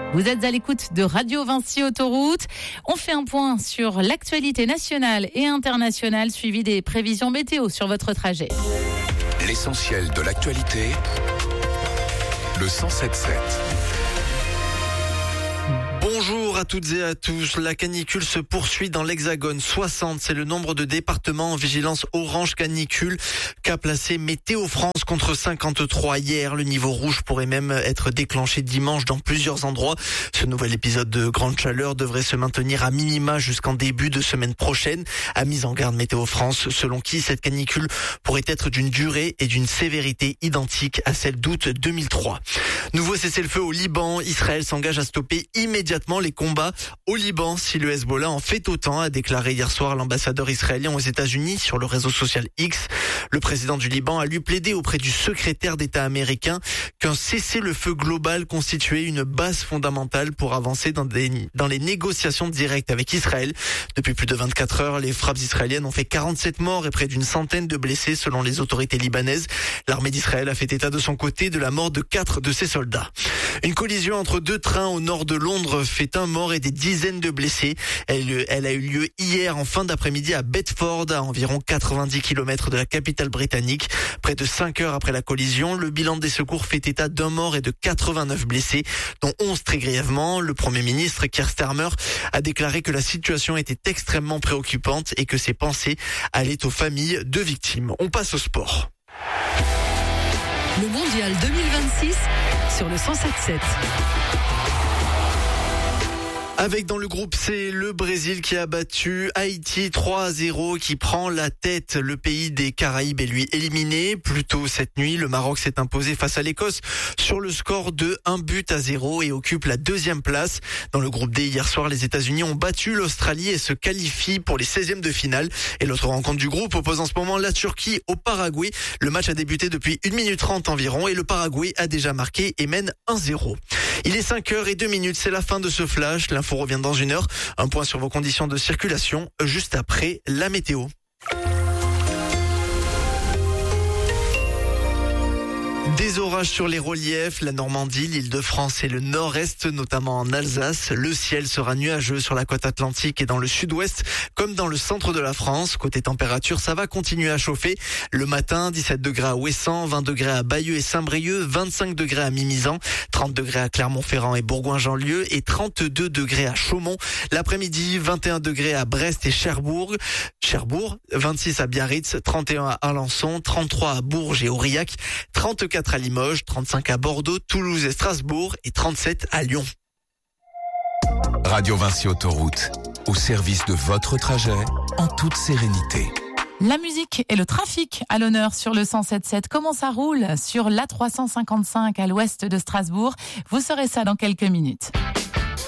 Vous êtes à l'écoute de Radio Vinci Autoroute. On fait un point sur l'actualité nationale et internationale, suivi des prévisions météo sur votre trajet. L'essentiel de l'actualité, le 107.7. Bonjour à toutes et à tous. La canicule se poursuit dans l'Hexagone. 60, c'est le nombre de départements en vigilance orange canicule qu'a placé Météo France contre 53 hier. Le niveau rouge pourrait même être déclenché dimanche dans plusieurs endroits. Ce nouvel épisode de grande chaleur devrait se maintenir à minima jusqu'en début de semaine prochaine. A mise en garde Météo France, selon qui cette canicule pourrait être d'une durée et d'une sévérité identiques à celle d'août 2003. Nouveau cessez-le-feu au Liban. Israël s'engage à stopper immédiatement les combats au Liban si le Hezbollah en fait autant, a déclaré hier soir l'ambassadeur israélien aux États-Unis sur le réseau social X. Le président du Liban a lui plaidé auprès du secrétaire d'État américain qu'un cessez-le-feu global constituait une base fondamentale pour avancer dans les négociations directes avec Israël. Depuis plus de 24 heures, les frappes israéliennes ont fait 47 morts et près d'une centaine de blessés selon les autorités libanaises. L'armée d'Israël a fait état de son côté de la mort de 4 de ses soldats. Une collision entre deux trains au nord de Londres fait un mort et des dizaines de blessés. Elle a eu lieu hier en fin d'après-midi à Bedford, à environ 90 km de la capitale britannique. Près de 5 heures après la collision, le bilan des secours fait état d'un mort et de 89 blessés, dont 11 très grièvement. Le Premier ministre, Keir Starmer, a déclaré que la situation était extrêmement préoccupante et que ses pensées allaient aux familles de victimes. On passe au sport. Le Mondial 2026 sur le 107.7. Avec dans le groupe C, le Brésil qui a battu Haïti 3-0, qui prend la tête. Le pays des Caraïbes est lui éliminé. Plus tôt cette nuit, le Maroc s'est imposé face à l'Écosse sur le score de 1-0 et occupe la deuxième place. Dans le groupe D, hier soir, les États-Unis ont battu l'Australie et se qualifient pour les 16e de finale. Et l'autre rencontre du groupe oppose en ce moment la Turquie au Paraguay. Le match a débuté depuis 1 minute 30 environ et le Paraguay a déjà marqué et mène 1-0. Il est 5h02, c'est la fin de ce flash. L'info revient dans 1 heure. Un point sur vos conditions de circulation juste après la météo. Des orages sur les reliefs, la Normandie, l'Île-de-France et le nord-est, notamment en Alsace. Le ciel sera nuageux sur la côte atlantique et dans le sud-ouest, comme dans le centre de la France. Côté température, ça va continuer à chauffer. Le matin, 17 degrés à Ouessant, 20 degrés à Bayeux et Saint-Brieuc, 25 degrés à Mimizan, 30 degrés à Clermont-Ferrand et Bourgoin-Jallieu et 32 degrés à Chaumont. L'après-midi, 21 degrés à Brest et Cherbourg, 26 à Biarritz, 31 à Alençon, 33 à Bourges et Aurillac, 34 à Limoges, 35 à Bordeaux, Toulouse et Strasbourg et 37 à Lyon. Radio Vinci Autoroute, au service de votre trajet, en toute sérénité. La musique et le trafic à l'honneur sur le 107.7. Comment ça roule sur l'A355 à l'ouest de Strasbourg? Vous saurez ça dans quelques minutes.